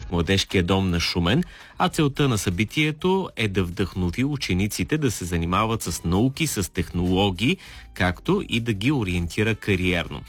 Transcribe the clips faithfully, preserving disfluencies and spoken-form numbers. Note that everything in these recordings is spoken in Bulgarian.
Младежкия дом на Шумен, а целта на събитието е да вдъхнови учениците да се занимават с науки, с технологии, както и да ги ориентира кариерно.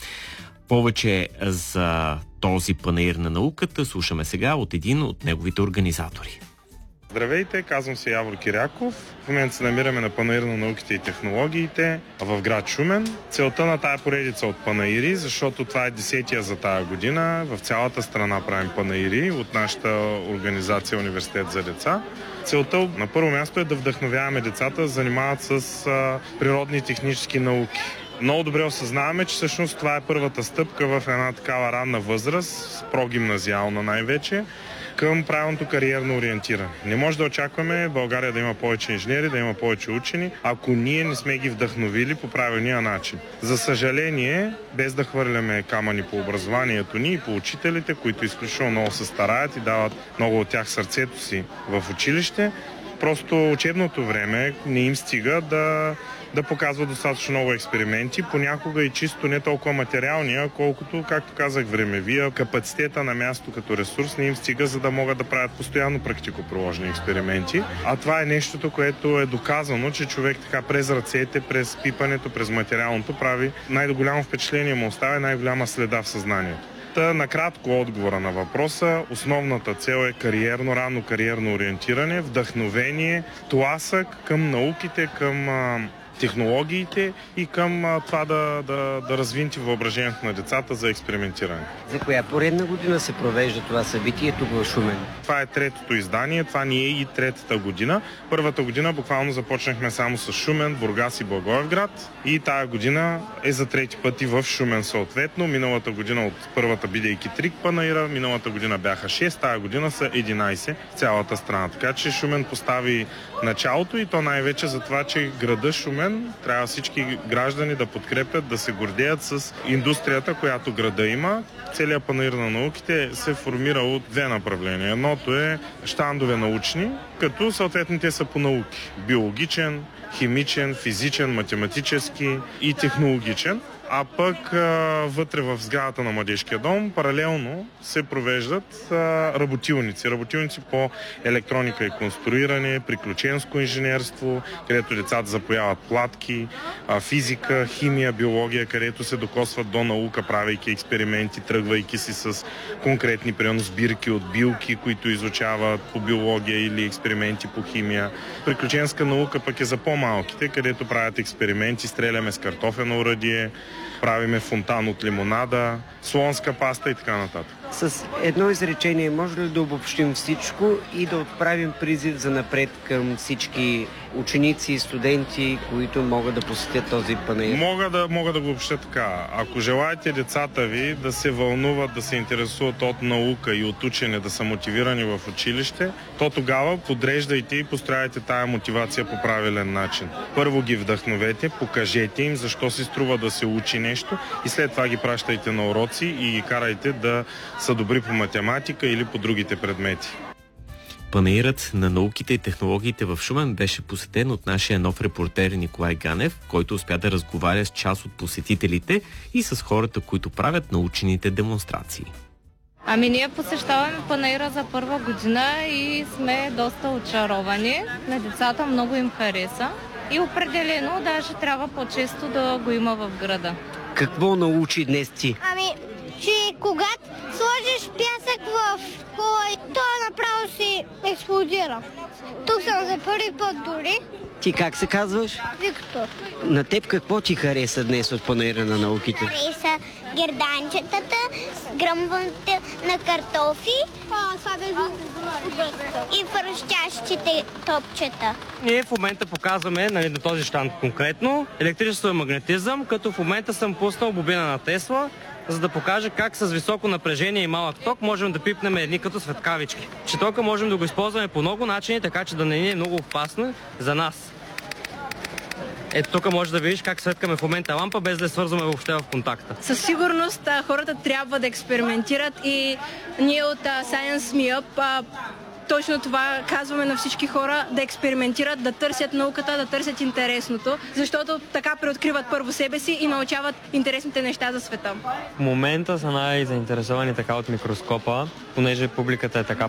Повече за този панаир на науката слушаме сега от един от неговите организатори. Здравейте, казвам се Явор Киряков. В момента се намираме на панаир на науките и технологиите в град Шумен. Целта на тая поредица от панаири, защото това е десетия за тая година, в цялата страна правим панаири от нашата организация Университет за деца. Целта на първо място е да вдъхновяваме децата да занимават с а, природни и технически науки. Много добре осъзнаваме, че всъщност това е първата стъпка в една такава ранна възраст, прогимназиална най-вече, към правилното кариерно ориентиране. Не може да очакваме в България да има повече инженери, да има повече учени, ако ние не сме ги вдъхновили по правилния начин. За съжаление, без да хвърляме камъни по образованието ни и по учителите, които изключително много се стараят и дават много от тях сърцето си в училище, просто учебното време не им стига да, да показва достатъчно много експерименти, понякога и чисто не толкова материалния, колкото, както казах, времевия, капацитета на място като ресурс не им стига, за да могат да правят постоянно практико-приложни експерименти. А това е нещото, което е доказано, че човек така през ръцете, през пипането, през материалното прави най-голямо впечатление, му оставя най-голяма следа в съзнанието. Та, накратко отговора на въпроса, основната цел е кариерно, ранно кариерно ориентиране, вдъхновение, тласък към науките, към а, технологиите и към а, това да, да, да развинти въображението на децата за експериментиране. За коя поредна година се провежда това събитие тук в Шумен? Това е третото издание, това ни е и третата година. Първата година буквално започнахме само с Шумен, Бургас и Благоевград и тая година е за трети път и в Шумен съответно. Миналата година от първата бидейки три панаира, миналата година бяха шест, тая година са единайсет в цялата страна. Така че Шумен постави началото и то най-вече за това, че града Шумен трябва всички граждани да подкрепят, да се гордеят с индустрията, която града има. Целият панаир на науките се формира от две направления. Едното е щандове научни, като съответно те са по науки. Биологичен, химичен, физичен, математически и технологичен. А пък а, вътре в сградата на Младежкия дом паралелно се провеждат а, работилници. Работилници по електроника и конструиране, приключенско инженерство, където децата запояват платки, а, физика, химия, биология, където се докосват до наука, правейки експерименти, тръгвайки си с конкретни примерно сбирки от билки, които изучават по биология или експерименти по химия. Приключенска наука пък е за по-малките, където правят експерименти, стреляме с картофено оръдие, правиме фонтан от лимонада, слонска паста и така нататък. С едно изречение може ли да обобщим всичко и да отправим призив за напред към всички ученици и студенти, които могат да посетят този панаир? Мога да, мога да го обща така. Ако желаете децата ви да се вълнуват, да се интересуват от наука и от учене, да са мотивирани в училище, то тогава подреждайте и построявайте тая мотивация по правилен начин. Първо ги вдъхновете, покажете им защо си струва да се учи нещо и след това ги пращайте на уроци и ги карайте да са добри по математика или по другите предмети. Панаирът на науките и технологиите в Шумен беше посетен от нашия нов репортер Николай Ганев, който успя да разговаря с част от посетителите и с хората, които правят научените демонстрации. Ами ние посещаваме панаира за първа година и сме доста очаровани. На децата много им хареса и определено даже трябва по-често да го има в града. Какво научи днес ти? Ами, че когато сложиш пясък в кола, то направо си експлодира. Тук съм за първи път дори. Ти как се казваш? Виктор. На теб какво ти хареса днес от панаира на науките? Хареса герданчетата, гръмването на картофи и фръщящите топчета. Ние в момента показваме, нали, на този щанд конкретно електричество и магнетизъм, като в момента съм пуснал бобина на Тесла, за да покажа как с високо напрежение и малък ток можем да пипнем едни като светкавички. Че тока можем да го използваме по много начини, така че да не ни е много опасно за нас. Ето тук можеш да видиш как светкаме в момента лампа, без да я свързваме въобще в контакта. Със сигурност хората трябва да експериментират и ние от Science Me Up точно това казваме на всички хора, да експериментират, да търсят науката, да търсят интересното, защото така преоткриват първо себе си и научават интересните неща за света. В момента са най-заинтересовани така от микроскопа, понеже публиката е така